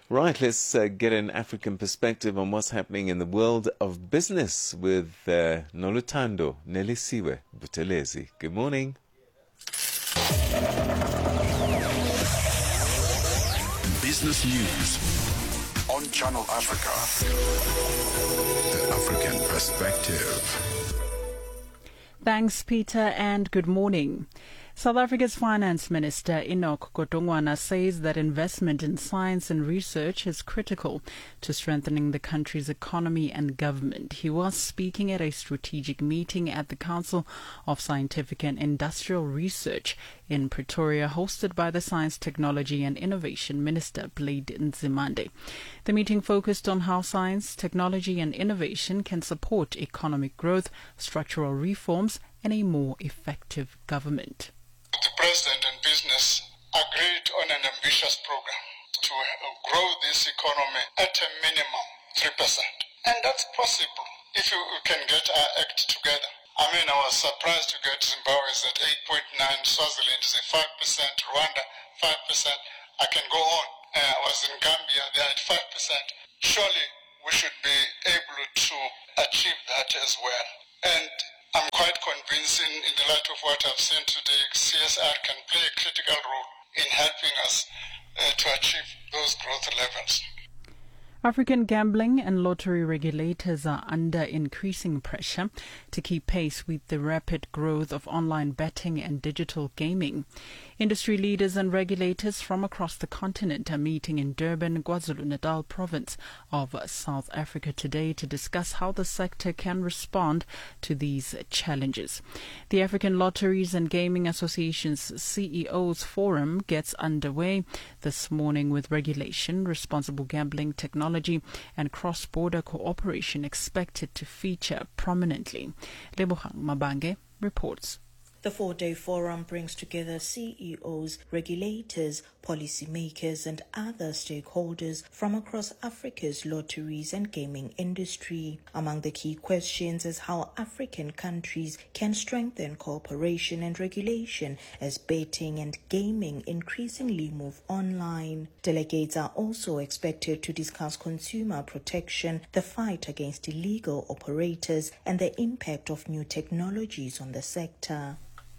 Right, let's get an African perspective on what's happening in the world of business with Nolutando Nelisiwe Buthelezi. Good morning. Business News on Channel Africa. The African Perspective. Thanks, Peter, and good morning. South Africa's Finance Minister Enoch Godongwana says that investment in science and research is critical to strengthening the country's economy and government. He was speaking at a strategic meeting at the Council of Scientific and Industrial Research in Pretoria, hosted by the Science, Technology and Innovation Minister, Blade Nzimande. The meeting focused on how science, technology and innovation can support economic growth, structural reforms and a more effective government. The President and business agreed on an ambitious program to grow this economy at a minimum 3%. And that's possible if we can get our act together. I mean, I was surprised to get Zimbabwe is at 8.9, Swaziland is at 5%, Rwanda 5%. I can go on. I was in Gambia, they're at 5%. Surely we should be able to achieve that as well. And I'm quite convinced in the light of what I've seen today, CSR can play a critical role in helping us to achieve those growth levels. African gambling and lottery regulators are under increasing pressure to keep pace with the rapid growth of online betting and digital gaming. Industry leaders and regulators from across the continent are meeting in Durban, KwaZulu-Natal province of South Africa today to discuss how the sector can respond to these challenges. The African Lotteries and Gaming Association's CEOs Forum gets underway this morning with regulation, responsible gambling technology and cross-border cooperation expected to feature prominently. Lebohang Mabange reports. The four-day forum brings together CEOs, regulators, policymakers and other stakeholders from across Africa's lotteries and gaming industry. Among the key questions is how African countries can strengthen cooperation and regulation as betting and gaming increasingly move online. Delegates are also expected to discuss consumer protection, the fight against illegal operators and the impact of new technologies on the sector.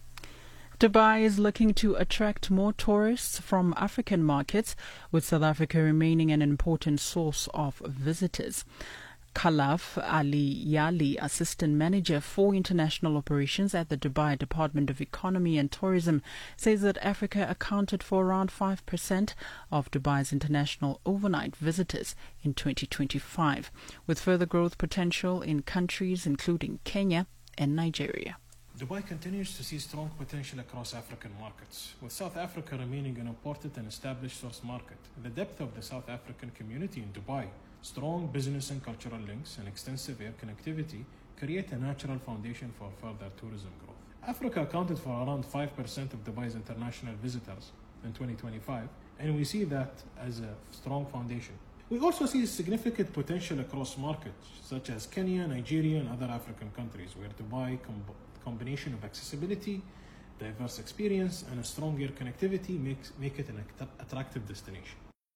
Dubai is looking to attract more tourists from African markets, with South Africa remaining an important source of visitors. Khalaf Ali Yali, Assistant Manager for International Operations at the Dubai Department of Economy and Tourism, says that Africa accounted for around 5% of Dubai's international overnight visitors in 2025, with further growth potential in countries including Kenya and Nigeria. Dubai continues to see strong potential across African markets, with South Africa remaining an important and established source market. The depth of the South African community in Dubai, strong business and cultural links, and extensive air connectivity create a natural foundation for further tourism growth. Africa accounted for around 5% of Dubai's international visitors in 2025, and we see that as a strong foundation. We also see significant potential across markets, such as Kenya, Nigeria, and other African countries, where Dubai combination of accessibility, diverse experience, and a strong air connectivity make it an attractive destination.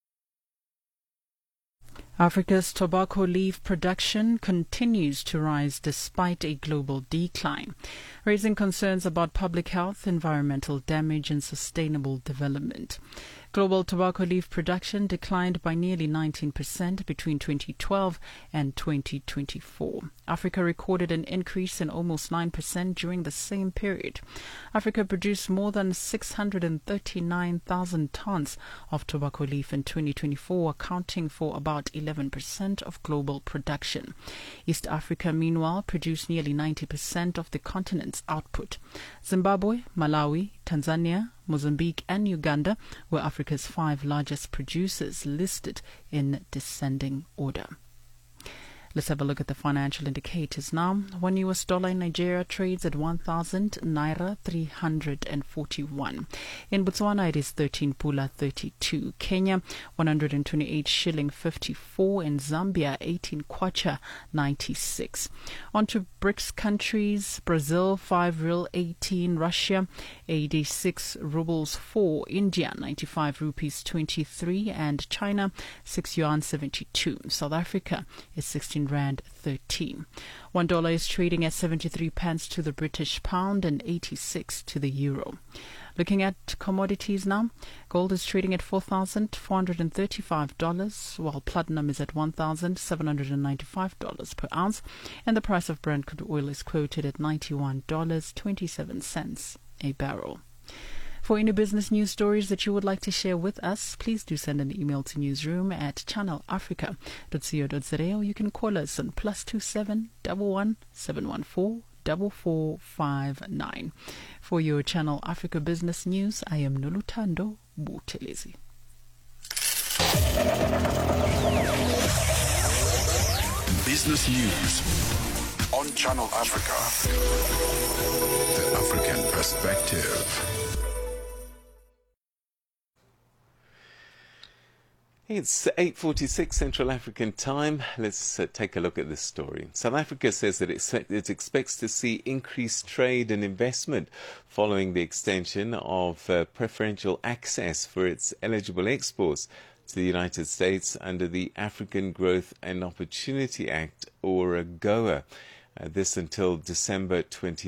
Africa's tobacco leaf production continues to rise despite a global decline, raising concerns about public health, environmental damage, and sustainable development. Global tobacco leaf production declined by nearly 19% between 2012 and 2024. Africa recorded an increase in almost 9% during the same period. Africa produced more than 639,000 tons of tobacco leaf in 2024, accounting for about 11% of global production. East Africa, meanwhile, produced nearly 90% of the continent's output. Zimbabwe, Malawi, Tanzania, Mozambique and Uganda were Africa's 5 largest producers, listed in descending order. Let's have a look at the financial indicators now. One US dollar in Nigeria trades at 1,000 naira 341. In Botswana, it is 13 pula 32. Kenya, 128 shilling 54. In Zambia, 18 kwacha 96. On to BRICS countries. Brazil, 5 real 18. Russia, 86 rubles 4. India, 95 rupees 23. And China, 6 yuan 72. South Africa is 16 rand 13. $1 is trading at 73 pence to the British pound and 86 to the euro. Looking at commodities now, gold is trading at $4,435, while platinum is at $1,795 per ounce, and the price of Brent crude oil is quoted at $91.27 a barrel. For any business news stories that you would like to share with us, please do send an email to newsroom@channelafrica.co.za, or you can call us on +27 11 714 4459. For your Channel Africa business news, I am Noluthando Buthelezi. Business news on Channel Africa. The African perspective. It's 8:46 Central African time. Let's take a look at this story. South Africa says that it expects to see increased trade and investment following the extension of preferential access for its eligible exports to the United States under the African Growth and Opportunity Act, or AGOA. This until December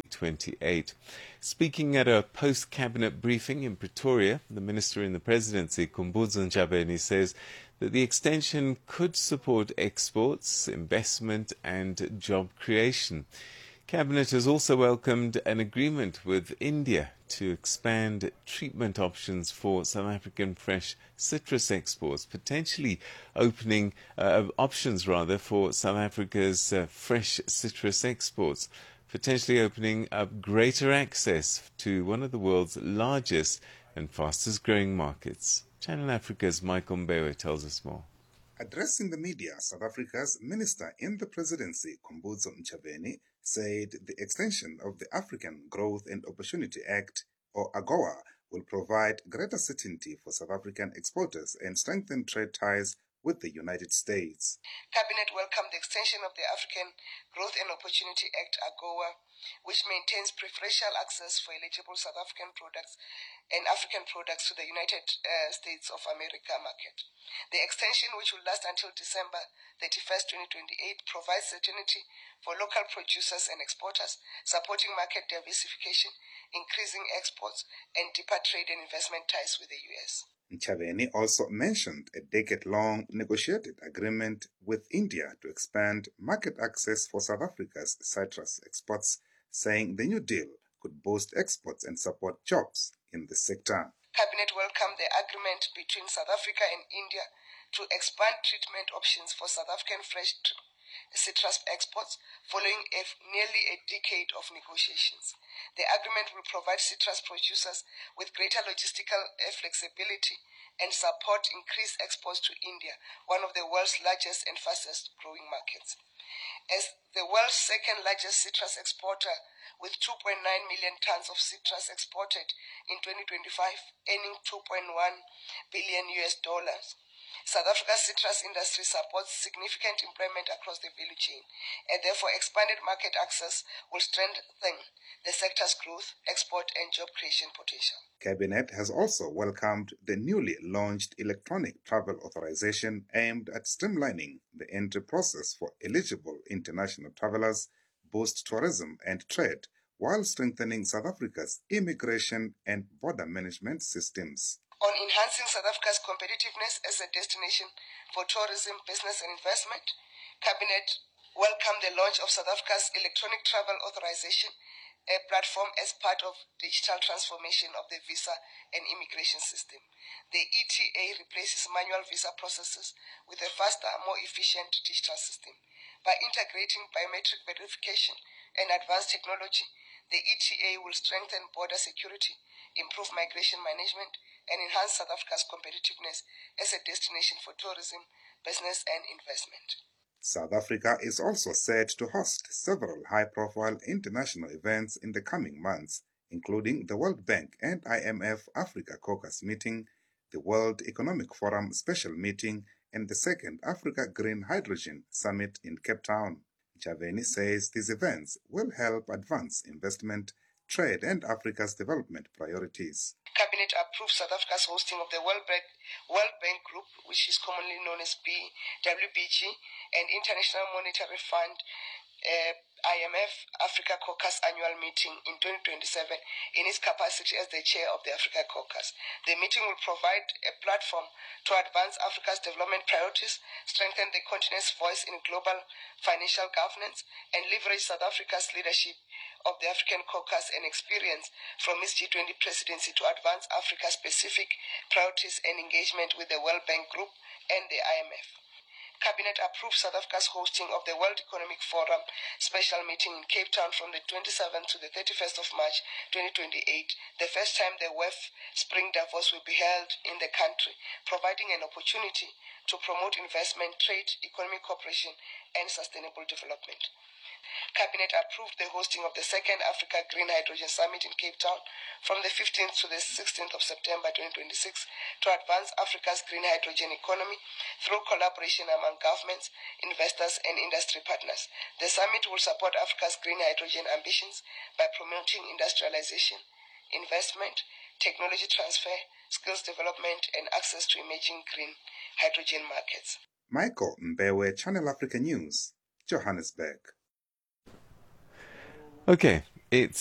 2028. Speaking at a post-cabinet briefing in Pretoria, the Minister in the Presidency, Khumbudzo Ntshavheni, says that the extension could support exports, investment and job creation. Cabinet has also welcomed an agreement with India to expand treatment options for South African fresh citrus exports, potentially opening options for South Africa's fresh citrus exports, potentially opening up greater access to one of the world's largest and fastest growing markets. Channel Africa's Michael Mbewe tells us more. Addressing the media, South Africa's Minister in the Presidency, Khumbudzo Ntshavheni, said the extension of the African Growth and Opportunity Act, or AGOA, will provide greater certainty for South African exporters and strengthen trade ties with the United States. Cabinet welcomed the extension of the African Growth and Opportunity Act, AGOA, which maintains preferential access for eligible South African products and African products to the United States of America market. The extension, which will last until December 31st, 2028, provides certainty for local producers and exporters, supporting market diversification, increasing exports, and deeper trade and investment ties with the U.S. Ntshavheni also mentioned a decade-long negotiated agreement with India to expand market access for South Africa's citrus exports, saying the new deal could boost exports and support jobs in the sector. Cabinet welcomed the agreement between South Africa and India to expand treatment options for South African fresh citrus exports following nearly a decade of negotiations. The agreement will provide citrus producers with greater logistical flexibility and support increased exports to India, one of the world's largest and fastest growing markets. As the world's second largest citrus exporter, with 2.9 million tons of citrus exported in 2025, earning $2.1 billion US, South Africa's citrus industry supports significant employment across the value chain, and therefore expanded market access will strengthen the sector's growth, export, and job creation potential. Cabinet has also welcomed the newly launched electronic travel authorization aimed at streamlining the entry process for eligible international travelers, boost tourism and trade, while strengthening South Africa's immigration and border management systems. On enhancing South Africa's competitiveness as a destination for tourism, business and investment, Cabinet welcomed the launch of South Africa's electronic travel authorization, a platform as part of digital transformation of the visa and immigration system. The ETA replaces manual visa processes with a faster, more efficient digital system. By integrating biometric verification and advanced technology, the ETA will strengthen border security, improve migration management, and enhance South Africa's competitiveness as a destination for tourism, business, and investment. South Africa is also set to host several high-profile international events in the coming months, including the World Bank and IMF Africa Caucus meeting, the World Economic Forum special meeting, and the second Africa Green Hydrogen Summit in Cape Town. Ntshavheni says these events will help advance investment, trade, and Africa's development priorities. Cabinet approved South Africa's hosting of the World Bank Group, which is commonly known as WBG, and International Monetary Fund IMF Africa Caucus annual meeting in 2027 in its capacity as the chair of the Africa Caucus. The meeting will provide a platform to advance Africa's development priorities, strengthen the continent's voice in global financial governance, and leverage South Africa's leadership of the African Caucus and experience from its G20 presidency to advance Africa-specific priorities and engagement with the World Bank Group and the IMF. Cabinet approved South Africa's hosting of the World Economic Forum special meeting in Cape Town from the 27th to the 31st of March 2028, the first time the WEF Spring Davos will be held in the country, providing an opportunity to promote investment, trade, economic cooperation, and sustainable development. Cabinet approved the hosting of the second Africa Green Hydrogen Summit in Cape Town from the 15th to the 16th of September 2026 to advance Africa's green hydrogen economy through collaboration among governments, investors, and industry partners. The summit will support Africa's green hydrogen ambitions by promoting industrialization, investment, technology transfer, skills development, and access to emerging green hydrogen markets. Michael Mbewe, Channel Africa News, Johannesburg. Okay, it's